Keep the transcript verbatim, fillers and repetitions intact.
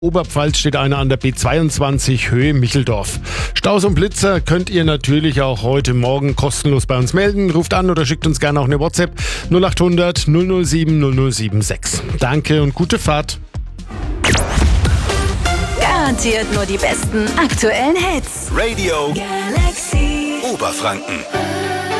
Oberpfalz steht einer an der B zweiundzwanzig Höhe Micheldorf. Staus und Blitzer könnt ihr natürlich auch heute Morgen kostenlos bei uns melden. Ruft an oder schickt uns gerne auch eine WhatsApp null acht hundert null null sieben null null sieben sechs. Danke und gute Fahrt. Garantiert nur die besten aktuellen Hits. Radio Galaxy Oberfranken.